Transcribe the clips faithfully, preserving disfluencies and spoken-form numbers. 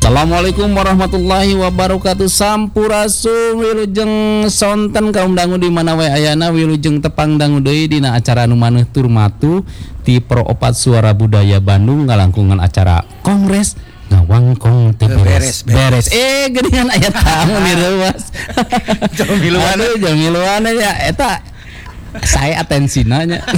Assalamualaikum warahmatullahi wabarakatuh. Sampurasun wilujeng sonten kaum dangu di mana wae ayana wilujeng tepang dangu deui dina acara anu maneh turmatu ti Pro Opat Suara Budaya Bandung ngalangkungan acara Kongres ngawangkong teh beres, beres beres eh geuningan aya tamu di reuas jamiluan aduh jamiluan nya eta saya atensina nya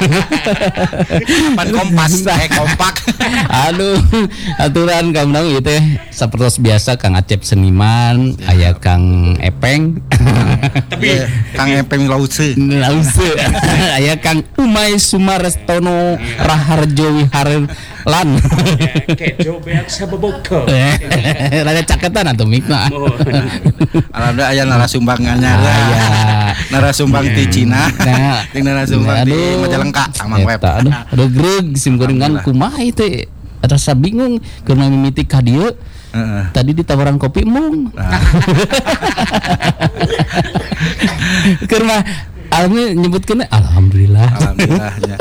pan kompas eh kompak aduh aturan kamu nang ieu teh sapertos biasa Kang Acep seniman aya Kang Epeng tapi Kang Epeng Lause Lause aya Kang Umay Sumarestono Raharjo Wiharelan kejo beak sababoko rada caketan atuh mikna alhamdulillah aya narasumbangannya aya narasumbang ti Cina jeung narasumbang di Majalengka Amang Web aduh aduh greg sim gorengan kumaha ieu rasa bingung karena mimiti ka dieu uh-uh. Tadi ditawaran kopi mung nah. Karena alami nyebutkeun alhamdulillah alhamdulillahnya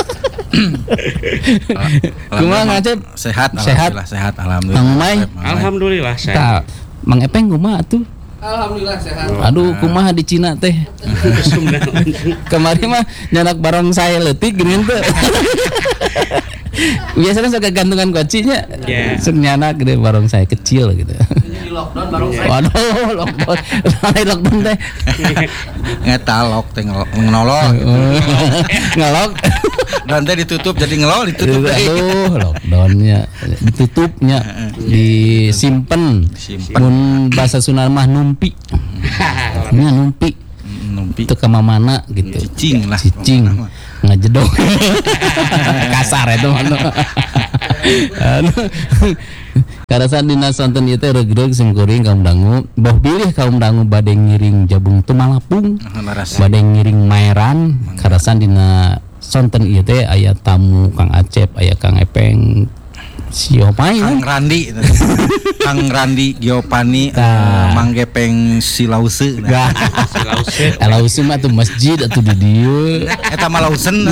kumaha ngacep sehat sehat sehat alhamdulillah Mang May alhamdulillah sehat Mang Epeng kumaha atuh alhamdulillah sehat. Aduh, kumaha di Cina teh. Kemarin mah nyanak barang saya leutik geuning teh. Biasanya suka gantungan kocinya. Yeah. Sok nyanak gede barang saya kecil gitu. Di lockdown barang saya. Waduh, lockdown. Lain lockdown teh. Ngeta lock teh ngelolol. Ngelok. Dan teh ditutup jadi ngelol ditutup. Aduh, lockdownnya ditutupnya disimpen. Mun bahasa Sunda mah numpi. Nya numpi. Numpi. Itu ke mana gitu. Cicing lah. Cicing. Ngajedok. Kasar itu mah. Anu. Karasan dina sonten ieu teh regreg sim kuring kaum dangu, boh pilih kaum dangu bade ngiring jabung tumalapung. Bade ngiring maeran, karasan dina sonten ieu teh aya tamu Kang Acep, aya Kang Epeng, siopai Kang Randi Kang Randi Giopani nah. uh, Mang Gepeng Silause nah. Silause Silause mah tuh masjid atuh di dieu eta mah Lausen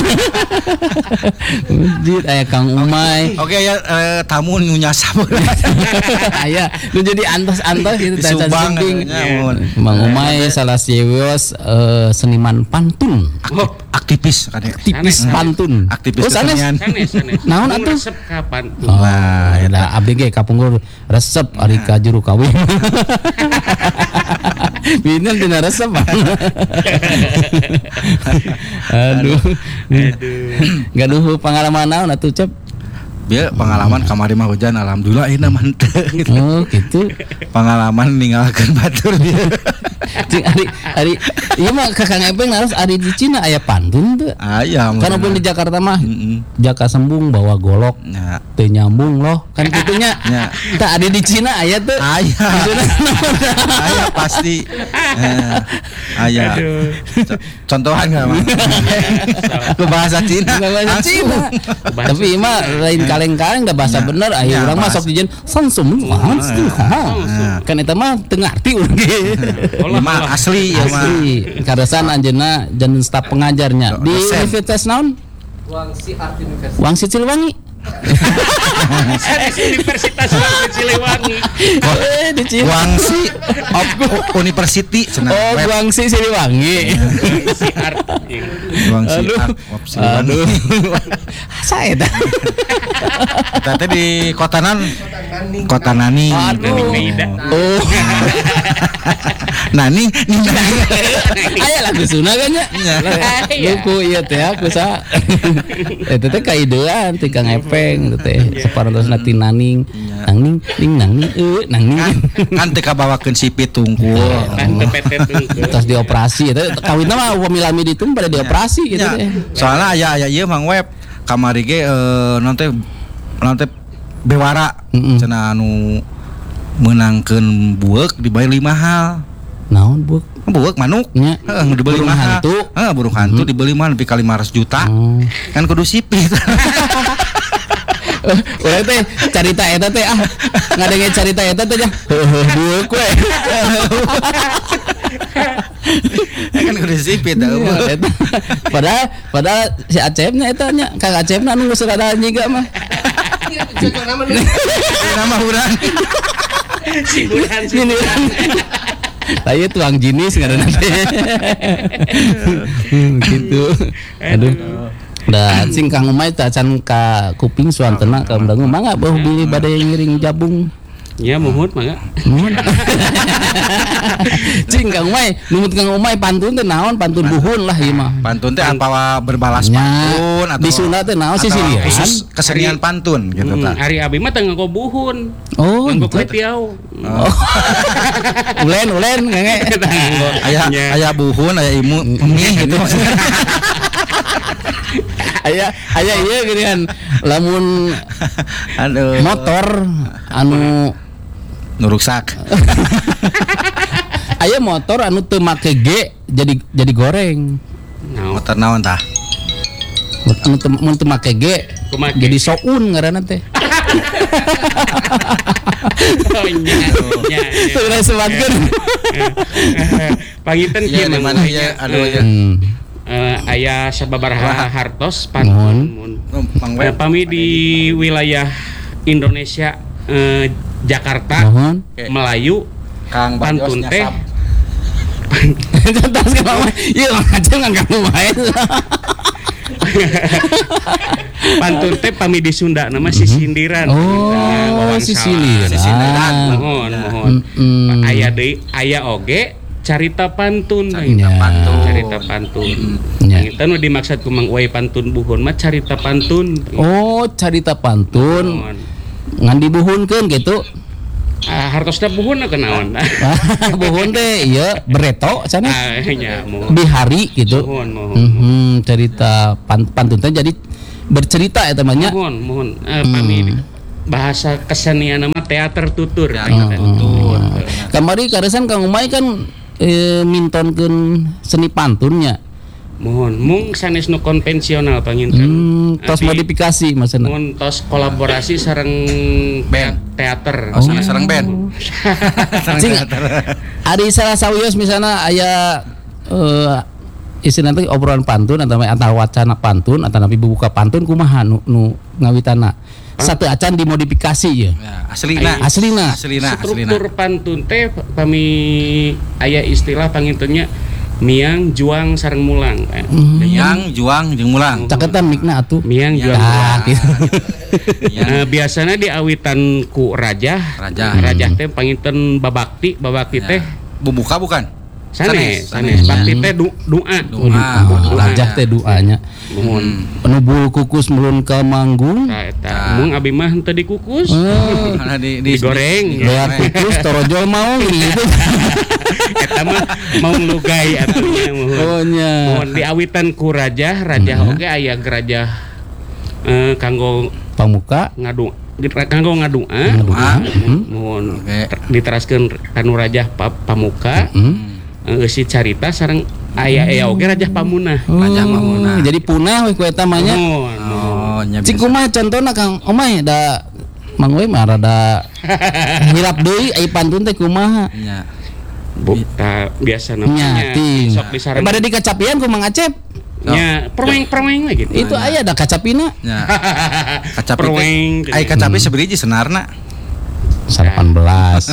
masjid aya Kang Umay oke ya uh, tamu nu nyasap aya nu jadi antos-antos gitu teh Subang Mang Umay salah sieueus uh, seniman pantun aktivis aktivis pantun aktivis kesenian naon atuh resep kapan oh ya abdi ge kapungkur resep ari ka juru kawin binen dina resep aduh gaduh pengalaman naon atuh Cep bieu pengalaman kamari mah hujan alhamdulillah ini mantep oh gitu pengalaman ninggalkeun batur dia cing ari ari ieu mah Kakang Epeng harus ari di Cina aya pantun teu aya kan pun di Jakarta mah jaka sembung bawa golok nya teu nyambung loh kan kitunya nya tah ari di Cina aya teu aya aya pasti aya contohan enggak mah ke bahasa Cina bahasa Cina tapi mah lain kaleng-kaleng da bahasa bener aya urang mah sok dijen sansum kan eta mah teu ngarti urang ge mah asli ya mah karasan anjeunna janten staf pengajarnya di Universitas naon Wangsi Art University Wangsi Ciliwangi Universitas Ciliwangi eh di Ciliwangi Wangsi University oh Wangsi Ciliwangi si art Wangsi Art aduh saya dah tadi di Kotanan Kota Nani aduh oh Nani aya lagu Sunda kan nya luku ieu teh aku sa eta teh kaidean ti Kang Epeng teh saparentosna ti naning nangning ning nangning eueuh nangning kan teh kabawakeun sipit tungkul kan tepet tungkul tos dioperasi eta kawinna mah wamilami ditung pada dioperasi gitu teh soalna aya aya ieu Mang Web kamari ge non teh non teh bewara cenah anu meunangkeun bueuk dibayar lima hal naon bueuk bueuk manuk nya heeh dibeli burung mahal hantu heeh burung hantu hmm. dibeli mah nepi ka lima ratus juta oh. Kan kudu sipit urang teh carita eta teh ah ngadenge carita eta teh heuh bueuk we kan kudu sipit da padahal padahal si Acepnya eta nya Kang Acepna anu geus rada nyiga mah nama nama urang Si Burhan si Ini saya tuang jenis karena nanti gitu. Aduh. Da sing Kang Umay teh can ka kuping suantena ka undangu mangga beuh beli bade ngiring jabung. Ya mohon mangga. Mohon. Cing Kang Umay, numut Kang Umay pantun teh naon pantun buhun lah ieu mah. Pantun teh apa berbalas Nya, pantun atau di Sunda teh naon sih atau siliran? khusus kesenian pantun gitu Hmm, tah. Ari abi mah teu nganggo buhun. Oh, Nganggo gitu. kuetiau. Oh. Ulen ulen ngenge. Aya Nya. aya buhun, aya imu, mie gitu. Aya aya ieu geuningan lamun Aduh. motor anu Nu ruksak. aya motor anu teu make G jadi jadi goreng. Naon? Motor naon tah? Anu teu mun teu make G Teu make. jadi soun ngaranna teh. Oh nya. Nya. Teu urang sebatkeun. Panginten Iya, kieu di mana mah. ieu anu Eh, ya. Hmm. eh, aya sababaraha hartos Mohon. pantun. Mun. Mang Eh, Web. Pami di wilayah Indonesia eh, Jakarta, Mohon. Oke. Melayu, Kang Bajos pantun teh nyasap. Contoh sekarang iya ngajeng ngangkat lumayan. pantun teh pami di Sunda nama sisindiran. Oh, Nah, bawang sisindiran. salah. Sisindiran. Mohon, mohon. Mm-mm. Aya deui aya oge carita pantun. Carita Ya. pantun. Carita pantun. Ya. Kita nu dimaksud ku Mang Uwai pantun buhun mah carita pantun. Oh, carita pantun Mohon. ngan dibuhunkeun gitu. Ah, hartosna buhun kenaon. Buhun teh ieu bereto cenah. Ah, nya mohon. Bihari gitu. Mohon, mohon. Mhm, cerita pan- pantun teh jadi bercerita ya temannya. Mohon, mohon. Eh, pami bahasa kesenian nama teater tutur. Teater tutur. Kamari karesan Kang Umay kan e, mintonkeun seni pantunnya. Mohon, mung sanes nu konvensional panginten. Hmm, tos Abi, modifikasi maksudna. Mohon tos kolaborasi sareng Band. teater. Oh, sana sareng band. Sareng Cing, teater. Ari salah sawios misalnya aya eh istilahna teh obrolan pantun atau atau wacana pantun atau nabi buka pantun kumaha nu, nu ngawitana. Satu acan dimodifikasi ya. Ya, aslina. Aslina. Aslina, aslina. Struktur pantun teh pami aya istilah pangintennya miang juang sareng mulang. Eh, Yang juang jeung mulang. Caketan mikna atuh. Miang juang Ah, mulang. gitu. Yang Eh, biasanya diawitan ku raja. Raja. Raja teh panginten babakti, babakti teh bubuka bukan? sanes, Sanes, sanes. Bakti teh du- doa. Doa. Oh, rajah teh doanya. Mohon. Penubul kukus mulun ke manggung. Nah, eta mung abi mah henteu dikukus. Eh, Mana di, di Digoreng. Lear kukus torojol mau gitu. Eta mah mau lugay atunya mohon. Oh nya. Mohon diawitan ku raja, raja oge aya gerajah eh kanggo Pamuka. ngadu kanggo ngadua. Doa. Mohon Oke. diteraskeun kanu raja pa, pamuka. Hmm. Eh, si carita sareng aya aya oge raja pamunah. Raja Mamuna. Jadi punah we ku eta mah nya. Mohon, mohon. Oh, nya Cing bisa. kumaha contohna Kang Omay da Mang we mah rada hilap deui ai pantun teh kumaha. Nya. Bu, ta, biasa Nya namanya ting. sok disareng. Bade dikacapian ku Mang Acep. Nya perweng-perweng we gitu. Itu aya da kacapina. Nya. Kacapi Perweng. teh. Ai kacapi sabiriji senarna. delapan belas.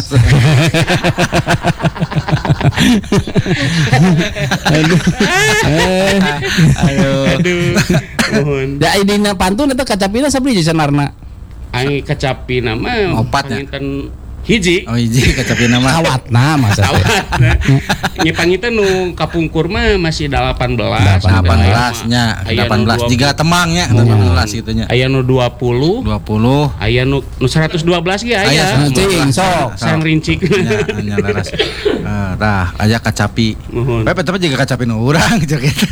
Aduh. Eh. Aduh. Aduh. Mohon. Da dina pantun eta kacapina sabari sanarna. Ai kecapi nama Opat, ya? panginten hiji. Oh hiji kacapi nama. Awatna masa teh. Nya panginten nu kapungkur mah masih delapan belas. delapan belas nya. Aya delapan belas nu jiga temangnya delapan belas gitu nya. Aya nu dua puluh, dua puluh. aya nu nu seratus dua belas ge Aya aya. Cing sok. Sang rincik. Nya nya laras. Eh, tah aya kacapi. Mohon. Bae tapi juga kacapi nu urang jeung kitu.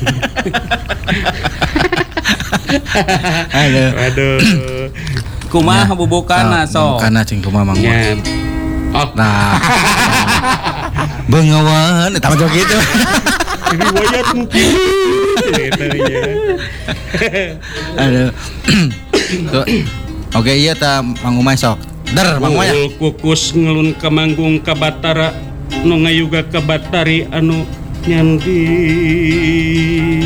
Aduh. Aduh. Kumaha bubukana sok. Kana cing kumaha Mang. Nya. Oh, Nah. Bengawan eta mah gitu. riwayat mungkin. Eta nya. Aduh. Tuh. Oke iya ta Mang Umay sok. Der Mang Umay. Ul kukus ngelun ka manggung ka Batara nu ngayuga ka Batari anu nyandi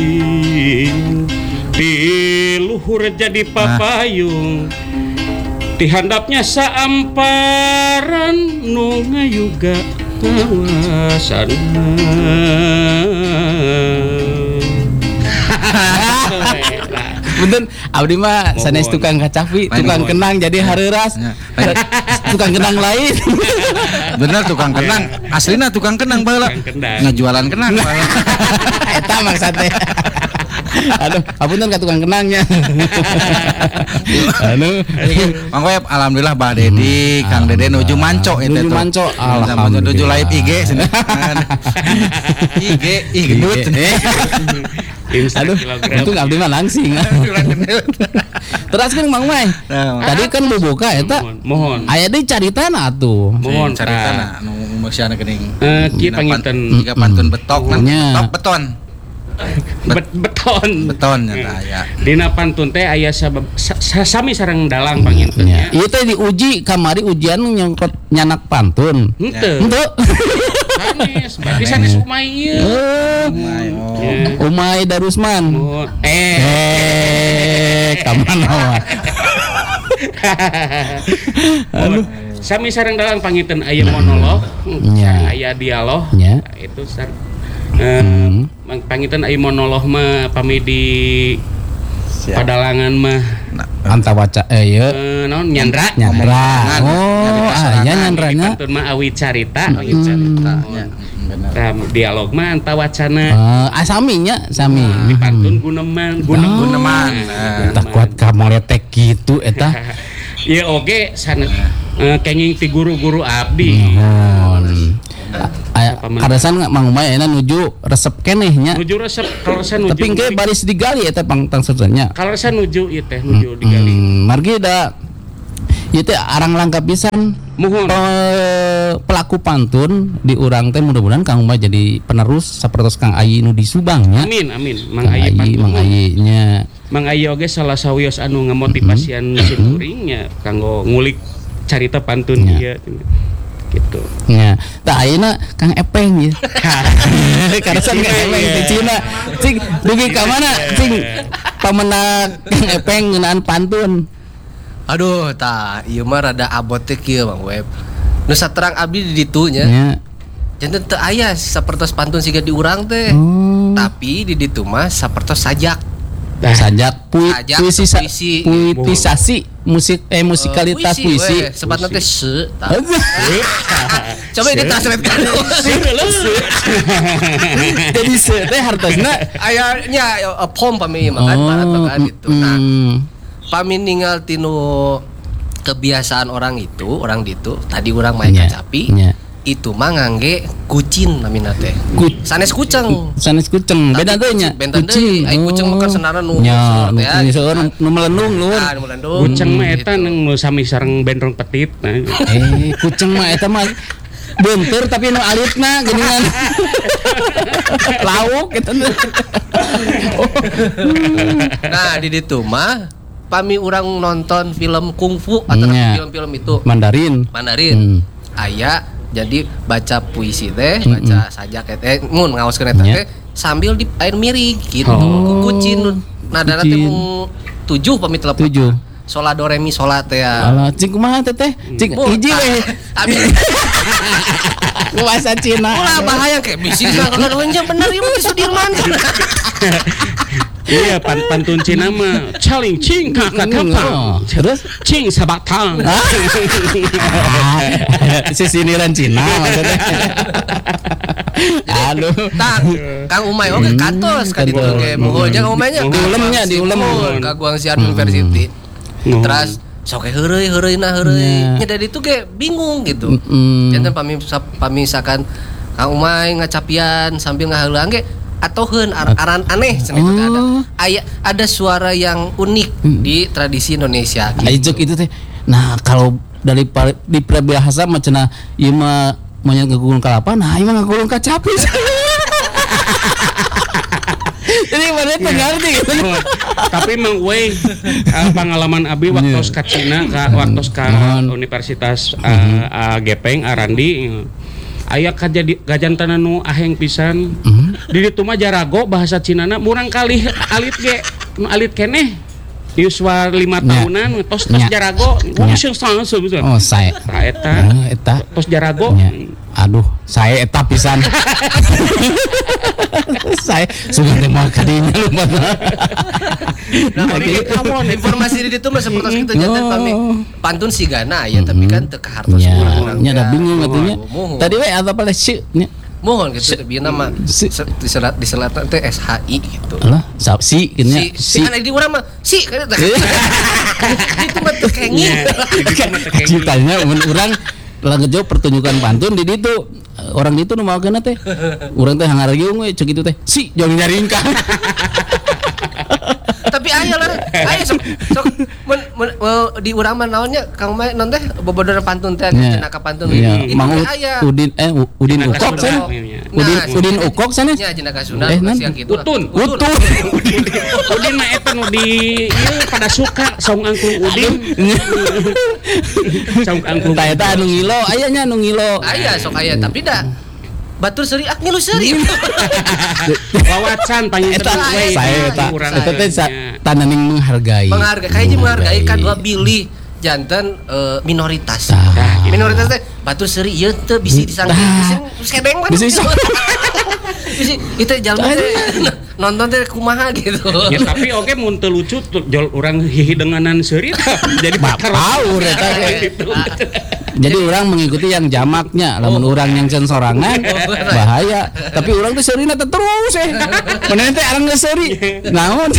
di luhur jadi papayung Di handapnya saamparan nu ngayuga kawasan. Punten abdi mah sanes tukang kacapi, tukang kenang jadi hareuras. Tukang kenang lain. Bener tukang kenang, aslina tukang kenang baheula. Ngajualan kenang. Eta maksudnya. Aduh, apunten ka tukang kenangnya. Anu, Mang Web, alhamdulillah Mbak Dedi, Kang Dede nuju manco eta nuju tuh. manco, Alhamdulillah nuju live I G cenah. I G, ih gendut. Aduh, untung abdi mah langsing. Teruskeun Mang Mai. Tadi kan bubuka eta. Mohon. Aya deui caritana atuh. Mohon caritana nu maksana geuning. Eh, kieu panginten Jika pantun betok nah, betok beton. Bet beton beton nyata aya. Dina pantun teh aya sabab sa- sami sareng dalang panginten nya. Ieu teh diuji kamari ujian nyongkot nyanak pantun. Henteu. Henteu. Sanes, berarti sanes umay ieu. Oh. Umay Darusman. Oh, eh. Eh, kamana wae. Anu sami sareng dalang panginten aya monolog, Nya. aya dialog. Nya. Itu sar eh Hmm. panginten aya monolog mah pami di padalangan mah Antawaca eh ieu eh naon nyandra. nyandra. Omongan. Oh, aya nyandranya. Pantun mah awi carita, awi Hmm. carita. Bener. Nah, dialog mah antawacana. Eh, ah saminya sami. Di pantun guneman, gunem Oh. Guneman. Entah kuat ka moletek kitu eta. Ieu oge sanes eh, kenging ti guru-guru abdi. Mohon. Aya kadasan Mang Umay euna nuju resep keneh nya. Nuju resep kalau resep nuju. Tapi engke baris digali eta pangtang sebenarnya. Kalau resep nuju ieu teh nuju digali. Hmm, margi da ieu teh arang langka pisan. Mohon. Pe- pelaku pantun di urang teh mudah-mudahan Kang Umay jadi penerus sapertos Kang Ayi nu di Subang nya. Amin amin. Mang Kang Ayi Ayi, pantun. Mang Ayi nya. Mang Ayi oge salah sawios anu ngamotivasian simkuring nya kanggo ngulik carita pantun ieu gitu. Nya, tah ayeuna Kang Epeng ya. Karasan Kang Epeng di Cina. Cing dugi ka mana? Cing pamenang Kang Epeng ngeunaan pantun. Aduh, tah ieu mah rada abot teh kieu Mang Web. Nu saterang abdi di ditu nya. Nya. Janten teu aya sapertos pantun siga di urang teh. Oh. Tapi di ditu mah sapertos sajak. Sajak pui, Sajak, puisi sa- puisi. puitisasi musik eh musikalitas Eh, puisi. weh, sepatna teh se. tah. Coba ditranslatekan. Jadi se teh hartosna Aya nya eh, pom pami makan Oh, barat makan itu. Nah, mm, pami ninggal tinu kebiasaan orang itu, orang ditu, tadi orang main nya, kacapi, nya. itu mah ngangge kucing namina teh. Ku- Sanes kuceng. sanes kuceng beda teh nya. Beda deui, ai kucing mah kan senaran nu nya, nu seueur teh, ya. seueur nu melenung luhur. Ah, nu melenung. Kuceng mah eta Gitu. nang nu sami sareng bendrong petit. Nah. Eh, kucing mah eta mah beunteur tapi nu alitna geuningan. Lauk eta. Nah, di ditu mah pami urang nonton film kungfu atau Nya. film-film itu Mandarin. Mandarin. Hmm. Aya jadi baca puisi teh, baca sajak teh, mun ngaoskeun eta Nya. teh sambil di air miring gitu. Oh. Ku kucing nadana teh Kucing. mung tujuh pami telepon. Tujuh. Sola do re mi sola teh ya. Alah, cing kumaha teh teh? Cing Bu, hiji we. Abi Bahasa Cina. ulah bahaya kayak bisi kalau bener bener ieu di Sudirman. Iya pan pantun Cina mah caling cing kakak Oh, terus cing sabatang. sisiniran Cina maksudnya. Aduh. Tah, Kang Umay oge kantos ka ditu kantos. ge. Muhulnya Kang Umay nya Di ulemnya, di ulem. Ka Guangxian University. Nuhun. Terus sok heureuy heureuy-na heureuy. Nya. Nya dari itu ge bingung gitu. Mm. Janten pami pamisakan Kang Umay ngacapian sambil ngaheuleuang ge atoheun ar- aran aneh cenah itu teh ada. Oh. Aya ada suara yang unik di tradisi Indonesia gitu. Aijok itu teh. Nah, kalau dari pa- di peribahasa mah cenah ieu mah monyet ngagulung kalapa, nah ieu mah ngagulung kacapi. Jadi mana teh ngarti gitu. Oh, tapi emang we uh, pengalaman abi waktu ka Cina ka waktu ka Mohon. Universitas uh, uh, Gepeng Arandi aya kajadi gajantan nu aheng pisan di ditu mah jarago bahasa Cinana murang kali alit ge nu alit keneh yuswa lima Nya. tahunan tos tos Nya. jarago Nya. wong sing sangse bisa Oh, saya. tah eta Ah, eta. tos jarago Nya. Aduh, saya eta pisan. Saya sudah mau kadinya lupa. Nah, pami kamu informasi di itu mah seperti kita jantan pami pantun sigana ya tapi kan teu kahartos Ya, urang. nya da bingung atunya. Mohon. Tadi we atau pala si nya. Mohon gitu bieu nama Si- se- diselat diselat teh S H I gitu. Alah, sa- si gini Si si kan di urang mah si kan itu mah teu kenging. Ceritanya mun urang lagi jauh pertunjukan pantun di ditu orang ditu nu maokeun teh. Urang teh hangareugeung we ceuk kitu teh. Si jong nyaringkan. Tapi aya lah aya sok sok men, men, eh, di urang mah naonnya kamu mah non teh bobodoran pantun teh Nya. cenaka pantun Iya, itu Mang teh Ud- aya. Udin eh U- Udin Jenaka Ukok Sunda. sana. Iya. Udin Nah, Udin Ukok sana. nya jenaka Sunda Eh, nan. yang kitu. Utun. Utun. Udin mah eta nu di ieu pada suka saung angklung Udin saung angklung Tah eta anu ngilo, aya nya anu ngilo. Aya sok aya tapi dah batur seuri ak ngilu seuri. wawacan panginten Eta we saya eta urang eta teh sa- nya. tananing menghargai. Menghargai kayaknya menghargai kan dua pilih jantan eh, minoritas. Tah. Minoritas teh batur seuri ieu teu bisi disangka Tah. bisi kedeng mah. Bisi so- Bisi itu jalma teh nonton teh kumaha gitu. Ya tapi oke mun teu lucu tuh jol urang hihi denganan seuri jadi bakar Baur eta teh. gitu. Jadi orang mengikuti yang jamaknya, lamun orang yang sensorangan bahaya. Tapi orang tuh seurina teh terus eh. Mana teh arang geus seuri. Naon?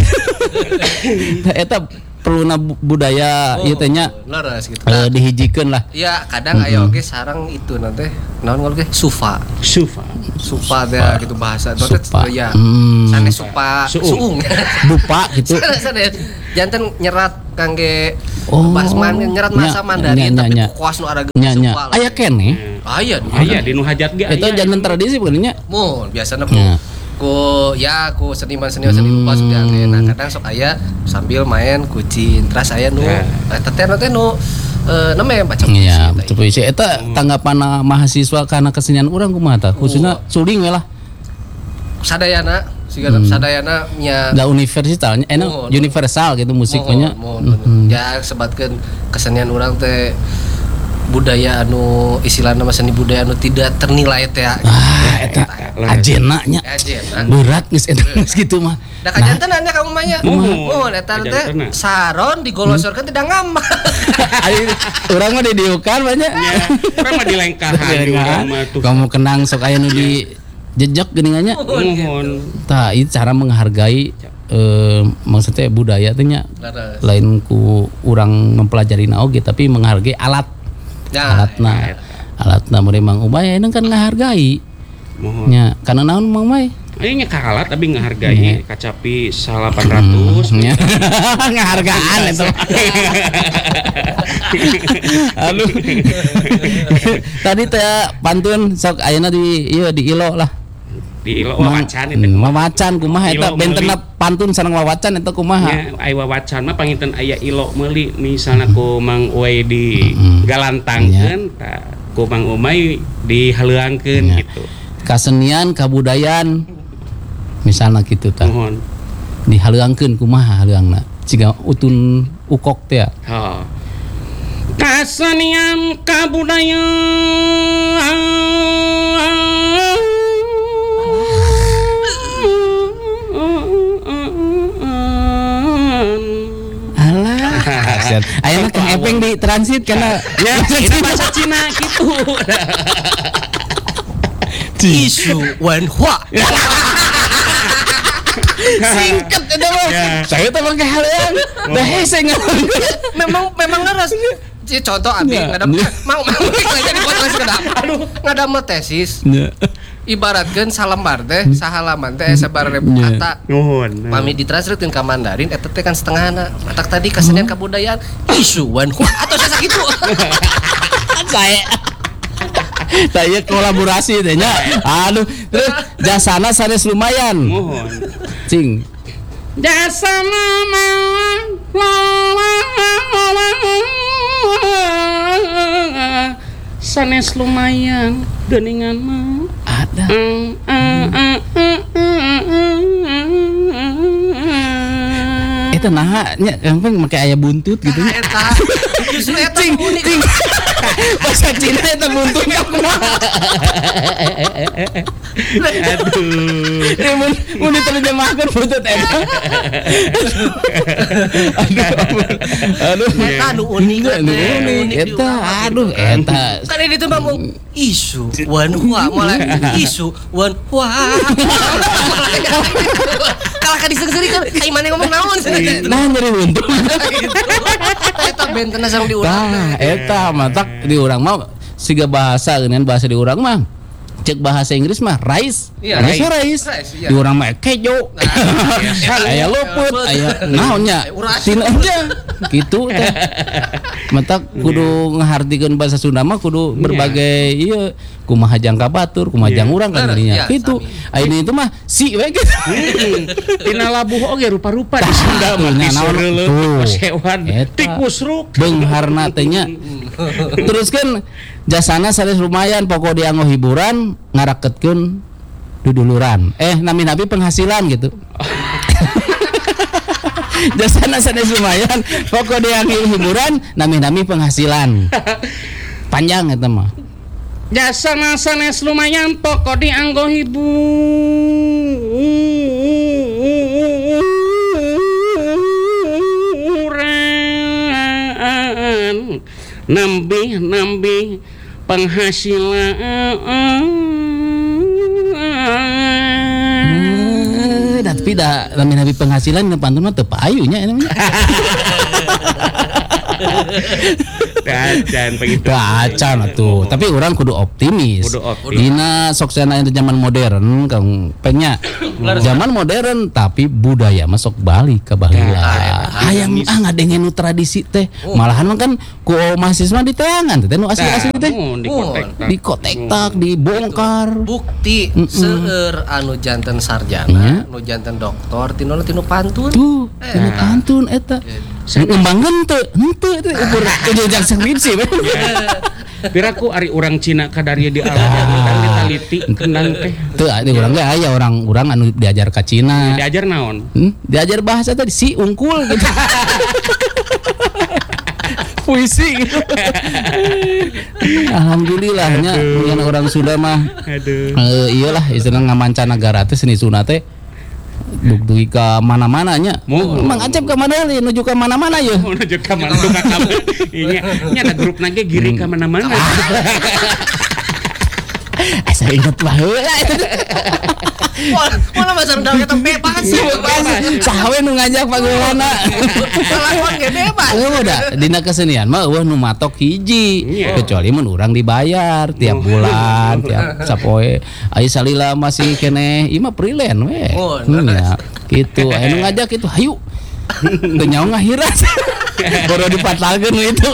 Eta perluna bu- budaya ieu teh nya Leres gitu. eh, dihijikeun lah. Ya kadang aya oge sarang itu nanti naon ngol ge sufa. Sufa Supa teh gitu bahasa itu Supa. teh ya. Hmm. Sanes supa Suung. suung. Dupa gitu. Sanes jantan nyerat kangge Oh. basman nyerat bahasa Nya, Mandarin nya, tapi nya. kuas nu ada Nya nya. Aya kene. Aya aya di nu hajat ge Eta aya. jantan tradisi bukan nya. mun biasana ku Nya. ku ya ku seniman-seniman seni rupa sudah Hmm. nah kadang sok aya sambil main kucing terus aya nu Ya. eta teh teh nu eh namanya baca puisi Iya, eta. betul puisi. Eta tanggapan mahasiswa karena kesenian urang kumaha tah? Khususnya suling we lah. Sadayana siga Hmm. sadayana nya Da universitasnya, eh no, Oh, universal gitu musiknya. mohon, mohon. Ya sebatkeun kesenian urang teh budaya anu istilah nama seni budaya anu tidak ternilai teh. Ah, eta lah. ajena nya. Ajena. Berat geus eta geus gitu mah. Da kajantenan nya kamu mah nya. Mohon. Mohon eta teh Kajantenan. saron digolosorkeun tidak ngambak. Ayo, urang mah didiukan banyak. Ya, urang mah dilengkahan di urang mah tuh. Kamu kenang sok aya nu di jejak geuningannya. Mohon. Tah, itu cara menghargai eh maksudnya budaya teh nya Leres. lain ku urang mempelajari naoge tapi menghargai alat Nah, alatna alatna muri Mang Umay enak kan ngahargai Mohon. nya kana naon Mang Umay Ayo nya kahalat tapi ngahargai kacapi delapan ratus nya ngahargaan eta aduh tadi teh pantun sok ayeuna di ieu di ilo lah di ilo Mang- wawacan itu. hmm, wawacan kumaha eta Ilo bentenna meuli. pantun sareng wawacan eta kumaha Ya, aya wawacan mah panginten aya ilo meuli misalna ku Mang Uwai di Mm. galantangkeun tah ku Mang Umay dihaleuangkeun Ya. gitu. kasenian kabudayaan misalnya gitu tah Mohon. dihaleuangkeun kumaha haleuangna ciga utun ukok teh Ha. Kasenian kabudayaan. alah kasihan ayeuna Kang Epeng di transit kana Ya, itu bahasa Cina gitu. isu wanhua. singkat eta mah Ya. saya teh mah haleuang da hese ngomong Memang memang leres. Ci contoh abi Ya. ngadam mau mau jadi buat les ngadam. Aduh, ngadam tesis. Ibaratkeun salembar teh sahalaman teh sabar ribu Ya. kata. Nuhun. Mami ditranslatekeun ka Mandarin eta teh kan setengahna. Matak tadi kesenian kebudayaan isu wanhua atau saya gitu. saya saya kolaborasi teh nya aduh terus jasana sanes lumayan Mohon. cing Jasa mama sanes lumayan geningan mah ada Eta naha nya gampang make aya buntut gitu. Nah, eta justru eta Cing, unik. cing. Bahasa Cina eta buntut kumaha. Aduh. Ya mun mun diterjemahkeun buntut eta. Aduh. Eta nu unik Anu unik eta. Aduh eta. Tadi itu mah mau isu wan hua malah isu wan hua. Kalau ka diseukeurikeun ai mane ngomong naon cenah. Nah nyeri buntut. Eta benten sareng di urang. Tah eta matak di urang mah siga bahasa geunan bahasa di urang mah cek bahasa Inggris mah rice, Iya, rice, rice. rice. Rice, iya. Di urang mah kejo, aya luput, aya naonnya, Uras. tina aja, gitu teh. Matak kudu ngahartikeun bahasa Sunda mah kudu berbagai iya kumaha jangka batur, kumaha jang urang kan Iya, geunya, gitu. Ayeuna itu mah si we gitu. Tina labuh oge rupa-rupa di Sunda mah Nah, naon- diseureuleun tuh. pasewan Eta. tikus ruk. Beungharna teh nya. Terus kan jasana sanes lumayan pokok dianggo hiburan ngaraketkeun duduluran. Eh nami-nabi penghasilan gitu. Jasana sanes lumayan pokok dianggo hiburan nami-nami penghasilan. Panjang eta mah. Jasa sanes lumayan pokok dianggo hiburan nambih nambih penghasilan. Eh, tapi da nami-nabi penghasilan nu pantun mah teu payu nya eta mah. Dan begitu. Bacan atuh, tapi orang kudu optimis. Kudu optimis. Dina sok cenah itu zaman modern Kang Pengnya. Zaman modern tapi budaya masuk balik ke baheula. Hayang ah ngadengen nu tradisi teh. Malahan mah kan ku mahasiswa diteangan teh nu asli-asli teh. Di kontak. Di kotek-tak, dibongkar. Bukti seueur anu janten Iya. sarjana, nu janten doktor, tinu tinu pantun. Tuh, tinu pantun eta. Ngembangkeun teu, henteu teh ukur jenjang skripsi. Piraku ari urang Cina kadari di alam urang ditaliti kenang teh. Teu ade urang ge aya orang urang anu diajar ka Cina. Diajar naon? Hmm? Diajar bahasa tadi si ungkul gitu. Puisi gitu. Alhamdulillahnya yang orang Sunda mah Aduh. eh, iyalah istilahnya ngamancanagara teh seni Sunda teh dugdugi ka mana-mana nya. Mohon. Mang Acep ka mana deui nuju ka mana-mana ye. Oh, nuju ka mana duka ka. Iya, nya ada grup nage giri ka mana-mana. Asa inget baheula. Wah, mana mah sareng eta bebas sih. Saha we nu ngajak pageulana. Lawan ge bebas. Udah dina kesenian mah eueuh nu matok hiji Iya. kecuali mun urang dibayar tiap bulan tiap sapoe aya salila masih keneh ieu mah freelance we. Oh, Hmm, ya kitu aya nu ngajak itu hayu teu nyaho ngahiras baru dipatlageun nu itu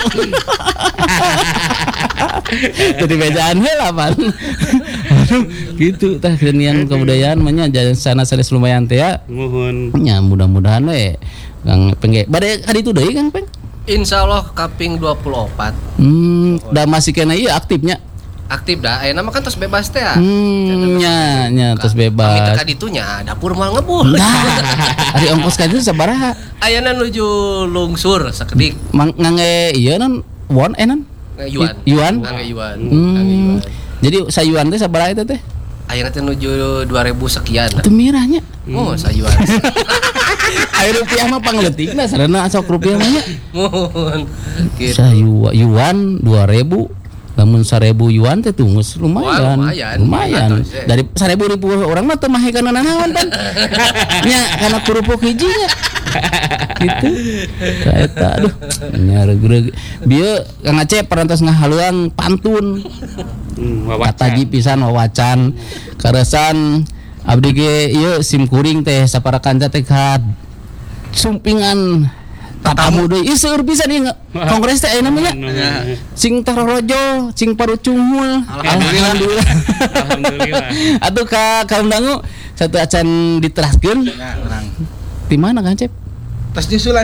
teu dibejaan heula pan aduh gitu tah kesenian kebudayaan mah nya sana sanes lumayan teh ya Mohon. nya mudah-mudahan we Kang Pengge bade ka ditu deui Kang Peng. Insyaallah kaping dua puluh empat Hmm, da masih kena iya aktifnya. aktif dah. Ayeuna mah kan tos bebas teh ya. Hmm, nya nya terus Kami bebas. teka ditunya dapur moal ngebul. Nah, ari ongkos ka ditu sabaraha? Ayeuna nuju lungsur sakedik. Mang ngangge ieu nan won eh nan? Yuan. Yuan? Ngangge yuan. Hmm. Ngangge yuan. Jadi sayuan teh sabaraha eta teh? Ayeuna teh nuju dua ribu sekian. Teu mirahnya. Oh, sayuan. Aya rupiah mah pangleutikna sarana sok rupiah mah nya. Mohon. Gitu. Sayuan yuan dua ribu. Lamun seribu yuan teh tunggus lumayan. Wah, lumayan. Lumayan. Atos, ya. Dari seribu ribu orang mah teu mahe kana nanaon pan. Nya kana kerupuk hiji nya. Gitu. Ka eta aduh nya regreg. Bieu Kang Acep parantos ngahaluang pantun. Hmm, wawacan. Kataji pisan wawacan. Karesan abdi ge ieu sim kuring teh sapara kanca teh ka sumpingan tatamu deui. Ieu seueur pisan ieu kongres teh ayeuna mah nya. Sing tarorojo, sing parucungul. Alhamdulillah. Alhamdulillah. Atuh ka kaum dangu satu acan diteraskeun. Ya, urang. Di mana Kang Cep? Tos nyusulan.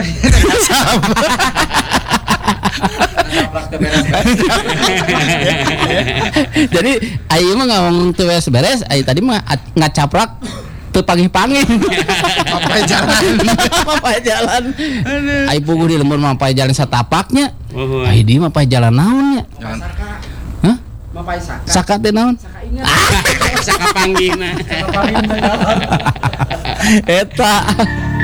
Jadi ayeuna mah ngomong teu beres-beres, aya tadi mah at- ngacaprak teu pangih-pangih. Mapai jalan. Mapai jalan. Ai puguh di lembur mapai jalan satapaknya. Oh, Ai di mapai jalan naon nya? Jangan. Hah? Mapai saka. Saka teh naon? saka panggihna. Eta